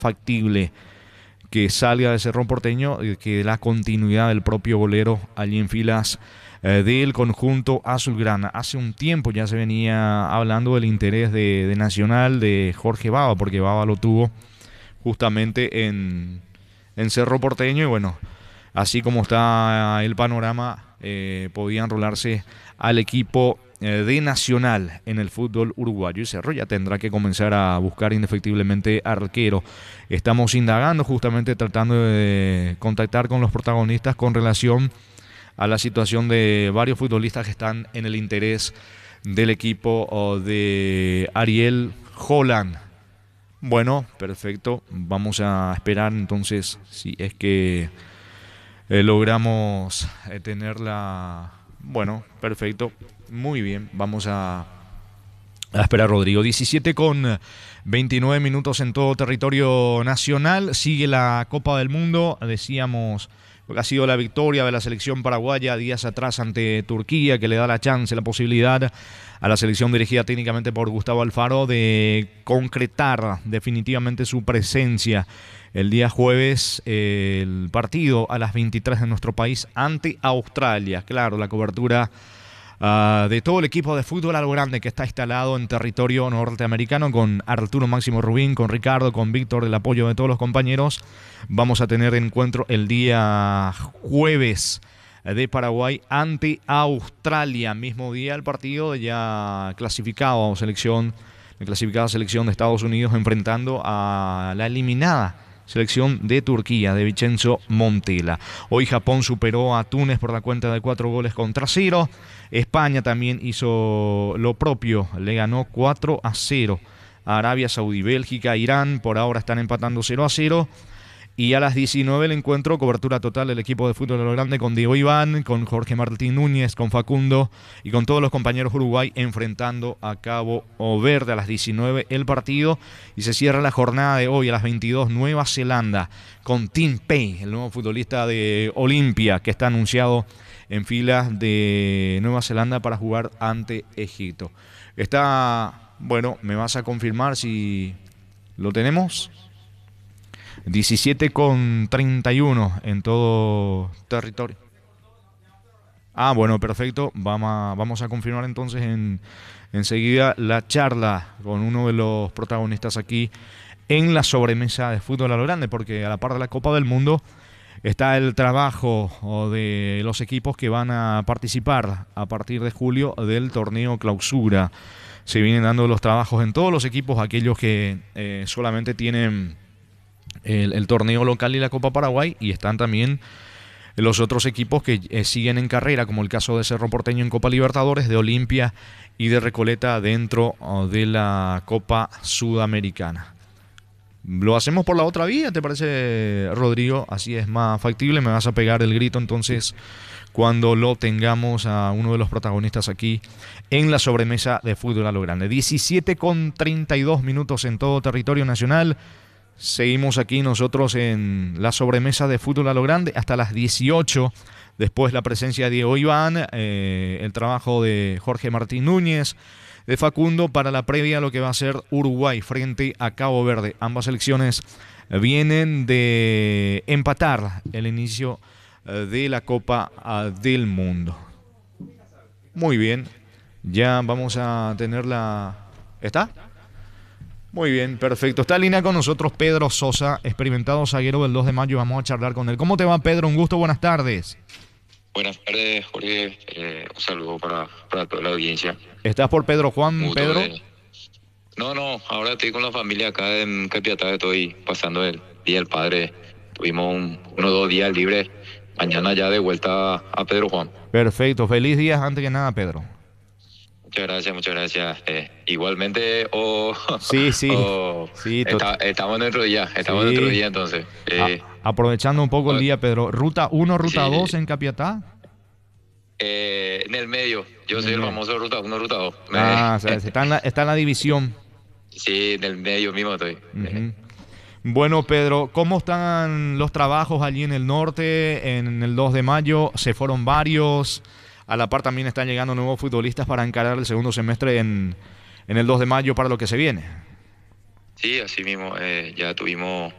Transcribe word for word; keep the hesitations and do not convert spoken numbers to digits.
factible que salga de Cerro Porteño y que dé la continuidad del propio golero allí en filas eh, del conjunto azulgrana. Hace un tiempo ya se venía hablando del interés de, de Nacional, de Jorge Bava, porque Bava lo tuvo justamente en, en Cerro Porteño y bueno, así como está el panorama, eh, podían rolarse al equipo eh, de Nacional en el fútbol uruguayo. Y Cerro ya tendrá que comenzar a buscar indefectiblemente arquero. Estamos indagando, justamente tratando de contactar con los protagonistas con relación a la situación de varios futbolistas que están en el interés del equipo oh, de Ariel Holland. Bueno, perfecto. Vamos a esperar entonces si es que eh, logramos eh, tenerla. Bueno, perfecto. Muy bien. Vamos a, a esperar, Rodrigo. diecisiete con veintinueve minutos en todo territorio nacional. Sigue la Copa del Mundo. Decíamos que ha sido la victoria de la selección paraguaya días atrás ante Turquía, que le da la chance, la posibilidad a la selección dirigida técnicamente por Gustavo Alfaro de concretar definitivamente su presencia el día jueves, eh, el partido a las veintitrés de nuestro país ante Australia. Claro, la cobertura Uh, de todo el equipo de fútbol a lo grande que está instalado en territorio norteamericano, con Arturo Máximo Rubín, con Ricardo, con Víctor, el apoyo de todos los compañeros. Vamos a tener encuentro el día jueves de Paraguay ante Australia, mismo día el partido de ya clasificado selección, la clasificada selección de Estados Unidos enfrentando a la eliminada selección de Turquía, de Vincenzo Montella. Hoy Japón superó a Túnez por la cuenta de cuatro goles contra cero. España también hizo lo propio, le ganó cuatro a cero a Arabia Saudí. Bélgica, Irán, por ahora están empatando cero a cero. Y a las diecinueve el encuentro, cobertura total del equipo de fútbol de lo grande con Diego Iván, con Jorge Martín Núñez, con Facundo y con todos los compañeros Uruguay enfrentando a Cabo Verde. A las diecinueve el partido y se cierra la jornada de hoy a las veintidós Nueva Zelanda con Tim Pay, el nuevo futbolista de Olimpia que está anunciado en filas de Nueva Zelanda para jugar ante Egipto. Está, bueno, me vas a confirmar si lo tenemos. diecisiete con treinta y uno en todo territorio. Ah, bueno, perfecto. Vamos a, vamos a confirmar entonces en, enseguida la charla con uno de los protagonistas aquí en la sobremesa de fútbol a lo grande, porque a la par de la Copa del Mundo está el trabajo de los equipos que van a participar a partir de julio del torneo Clausura. Se vienen dando los trabajos en todos los equipos, aquellos que eh, solamente tienen El, el torneo local y la Copa Paraguay, y están también los otros equipos que eh, siguen en carrera, como el caso de Cerro Porteño en Copa Libertadores, de Olimpia y de Recoleta dentro oh, de la Copa Sudamericana. Lo hacemos por la otra vía, ¿te parece, Rodrigo? Así es más factible. Me vas a pegar el grito entonces cuando lo tengamos a uno de los protagonistas aquí en la sobremesa de fútbol a lo grande. diecisiete con treinta y dos minutos en todo territorio nacional. Seguimos aquí nosotros en la sobremesa de fútbol a lo grande hasta las dieciocho. Después la presencia de Diego Iván, eh, el trabajo de Jorge Martín Núñez, de Facundo para la previa a lo que va a ser Uruguay frente a Cabo Verde. Ambas selecciones vienen de empatar el inicio de la Copa del Mundo. Muy bien, ya vamos a tener la... ¿Está? Muy bien, perfecto. Está en línea con nosotros Pedro Sosa, experimentado zaguero del dos de mayo. Vamos a charlar con él. ¿Cómo te va, Pedro? Un gusto, buenas tardes. Buenas tardes, Jorge. Eh, un saludo para, para toda la audiencia. ¿Estás por Pedro Juan, Pedro? De... No, no, ahora estoy con la familia acá en Capiatá. Estoy pasando el Día del Padre. Tuvimos un, uno o dos días libres. Mañana ya de vuelta a Pedro Juan. Perfecto. Feliz día antes que nada, Pedro. Muchas gracias, muchas gracias. Eh, igualmente, o... Oh, sí, sí. Oh, sí está, estamos en otro día, estamos sí. en otro día entonces. Eh, a, aprovechando un poco el día, Pedro. ¿Ruta uno, ruta dos sí. en Capiatá? Eh, en el medio. Yo en soy el medio. Famoso ruta uno, ruta dos. Ah, o sea, está, en la, está en la división. Sí, en el medio mismo estoy. Uh-huh. Bueno, Pedro, ¿cómo están los trabajos allí en el norte? En el dos de mayo se fueron varios. A la par también están llegando nuevos futbolistas para encarar el segundo semestre en, en el dos de mayo para lo que se viene. Sí, así mismo, eh, ya tuvimos